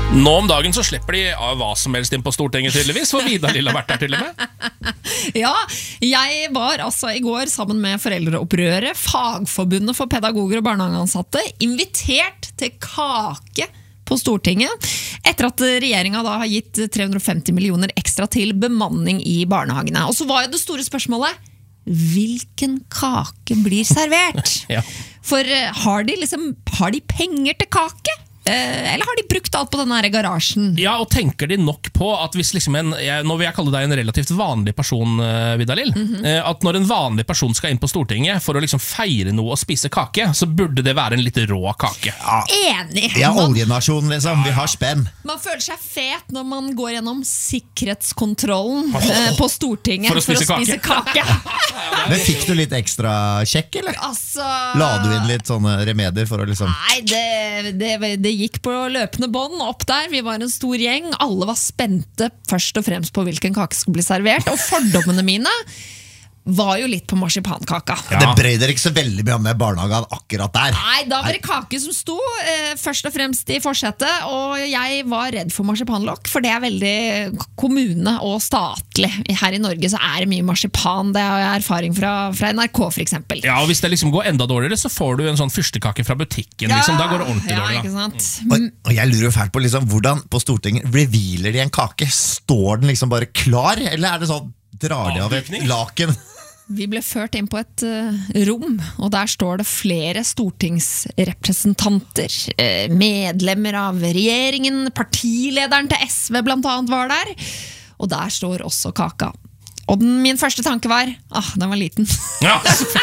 Nå om dagen så slipper de av hva som helst inn på Stortinget tydeligvis, for Vidar Lill har vært der til og med. Ja, jeg var altså i går sammen med Foreldreopprøret, Fagforbundet for pedagoger og barnehageansatte, invitert til kake på Stortinget, etter at regjeringen da har gitt 350 millioner ekstra til bemanning i barnehagene. Og så var jo det store spørsmålet, hvilken kake blir servert? Ja. For har de penger til kake? Eller har de brukt alt på denne garasjen? Ja, og tenker de nok på at hvis liksom nå vil jeg kalle deg en relativt vanlig person, Vidar Lill, at når en vanlig person skal inn på Stortinget for å liksom feire noe og spise kake, så burde det være en litt rå kake. Ja. Enig! Vi er oljenasjon, liksom. Vi har spenn. Man føler seg fet når man går gjennom sikkerhetskontrollen på Stortinget for å spise kake. Men fikk du litt ekstra sjekk, eller? Altså, La du inn litt sånne remedier for å liksom... Nei, det gikk på løpende bånd opp der. Vi var en stor gjeng. Alle var spente først og fremst på hvilken kake skulle bli servert. Og fordommene mine var jo litt på marsipankaka. Ja. Det brøy dere ikke så veldig mye om det barnehagen akkurat der. Nei, da var det kake som sto først og fremst i forsetet, og jeg var redd for marsipanlokk, for det er veldig kommune og statlig. Her i Norge så er det mye marsipan, det har jeg erfaring fra NRK for eksempel. Ja, og hvis det liksom går enda dårligere, så får du en sånn fyrstekake fra butikken, liksom. Da går det ordentlig dårlig. Ja, ikke sant? Og jeg lurer jo fælt på liksom, hvordan på Stortinget revealer de en kake? Står den liksom bare klar, eller er det sånn, drar de av et laken? Vi ble ført inn på et rom, og der står det flere stortingsrepresentanter, medlemmer av regjeringen, partilederen til SV blant annet var der, og der står også kaka. Og min første tanke var, den var liten. Ja.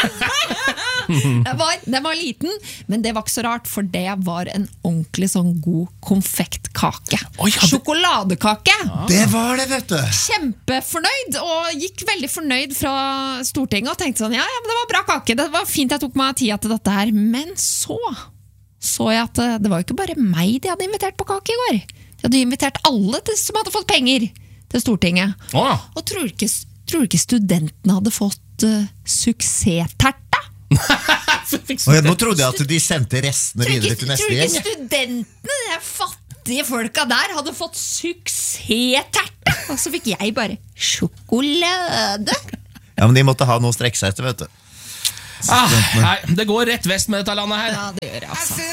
Den var liten, men det var ikke så rart, for det var en ordentlig sånn god konfektkake. Sjokoladekake. Det var det, vet du. Kjempefornøyd, og gikk veldig fornøyd fra Stortinget, og tenkte sånn, ja, men det var bra kake, det var fint jeg tok meg tida til dette her. Men så jeg at det var jo ikke bare meg de hadde invitert på kake i går. De hadde invitert alle som hadde fått penger til Stortinget. Og tror ikke studentene hadde fått suksesstert? Nå trodde jeg at de sendte restene videre til neste gjeng. Tror ikke studentene, de fattige folka der, hadde fått suksessterte? Og så fikk jeg bare sjokolade. Ja, men de måtte ha noe å strekke seg etter, vet du. Nei, det går rett vest med dette landet her. Ja, det gjør det altså.